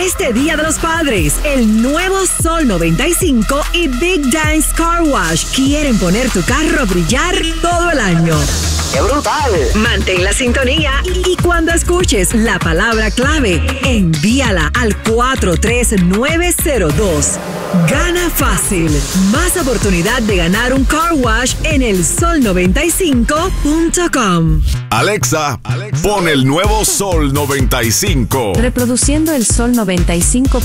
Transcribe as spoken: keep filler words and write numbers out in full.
Este Día de los Padres, el nuevo Sol noventa y cinco y Big Dance Car Wash quieren poner tu carro a brillar todo el año. ¡Qué brutal! Mantén la sintonía y cuando escuches la palabra clave, envíala al cuatro tres nueve cero dos. Gana fácil. Más oportunidad de ganar un car wash en el sol noventa y cinco punto com. Alexa, Alexa, pon el nuevo Sol noventa y cinco. Reproduciendo el Sol noventa y cinco